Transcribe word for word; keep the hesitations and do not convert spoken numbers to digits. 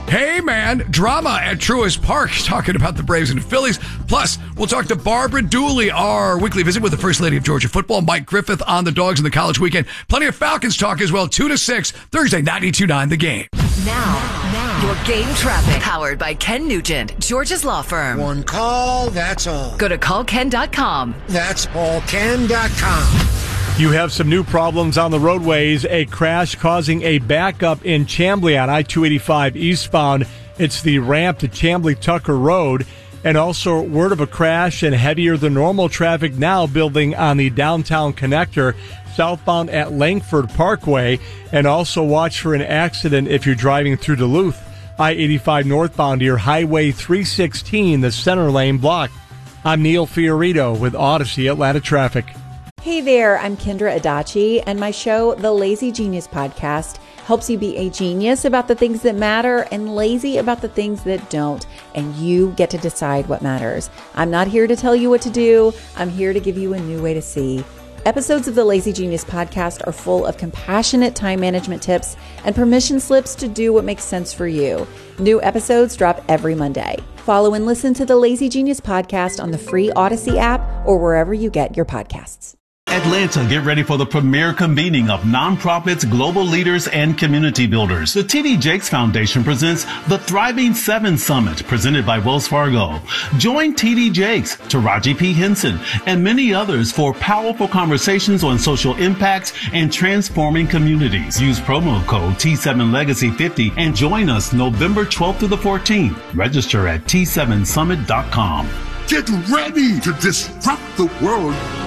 Hey, man, drama at Truist Park, talking about the Braves and the Phillies. Plus, we'll talk to Barbara Dooley, our weekly visit with the First Lady of Georgia Football, Mike Griffith on the Dogs in the college weekend. Plenty of Falcons talk as well, two to six, Thursday, ninety-two point nine The Game. Now, now, your game traffic, powered by Ken Nugent, Georgia's law firm. One call, that's all. Go to call ken dot com. That's all ken dot com. You have some new problems on the roadways. A crash causing a backup in Chamblee on I two eighty-five eastbound. It's the ramp to Chamblee-Tucker Road. And also word of a crash and heavier than normal traffic now building on the downtown connector southbound at Langford Parkway. And also watch for an accident if you're driving through Duluth. I eighty-five northbound near Highway three sixteen, the center lane blocked. I'm Neil Fiorito with Odyssey Atlanta Traffic. Hey there, I'm Kendra Adachi, and my show, The Lazy Genius Podcast, helps you be a genius about the things that matter and lazy about the things that don't, and you get to decide what matters. I'm not here to tell you what to do. I'm here to give you a new way to see. Episodes of the Lazy Genius Podcast are full of compassionate time management tips and permission slips to do what makes sense for you. New episodes drop every Monday. Follow and listen to the Lazy Genius Podcast on the free Odyssey app or wherever you get your podcasts. Atlanta, get ready for the premier convening of nonprofits, global leaders, and community builders. The T D Jakes Foundation presents the Thriving Seven Summit, presented by Wells Fargo. Join T D Jakes, Taraji P. Henson, and many others for powerful conversations on social impacts and transforming communities. Use promo code T seven Legacy fifty and join us November twelfth through the fourteenth. Register at T seven summit dot com. Get ready to disrupt the world